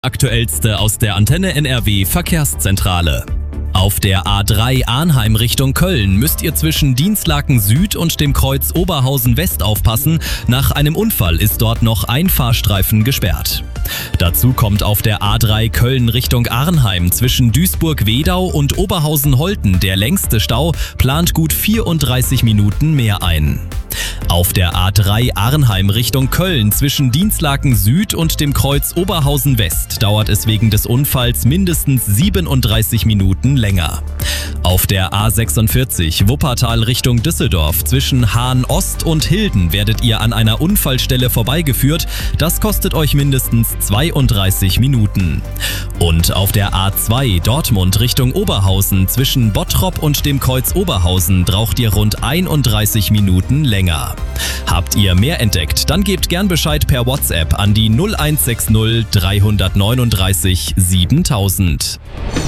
Aktuellste aus der Antenne NRW Verkehrszentrale. Auf der A3 Arnheim Richtung Köln müsst ihr zwischen Dinslaken Süd und dem Kreuz Oberhausen West aufpassen. Nach einem Unfall ist dort noch ein Fahrstreifen gesperrt. Dazu kommt auf der A3 Köln Richtung Arnheim zwischen Duisburg-Wedau und Oberhausen-Holten der längste Stau, plant gut 34 Minuten mehr ein. Auf der A3 Arnheim Richtung Köln zwischen Dinslaken Süd und dem Kreuz Oberhausen West dauert es wegen des Unfalls mindestens 37 Minuten länger. Auf der A46 Wuppertal Richtung Düsseldorf zwischen Hahn Ost und Hilden werdet ihr an einer Unfallstelle vorbeigeführt. Das kostet euch mindestens 32 Minuten. Und auf der A2 Dortmund Richtung Oberhausen zwischen Bottrop und dem Kreuz Oberhausen braucht ihr rund 31 Minuten länger. Habt ihr mehr entdeckt, dann gebt gern Bescheid per WhatsApp an die 0160 339 7000.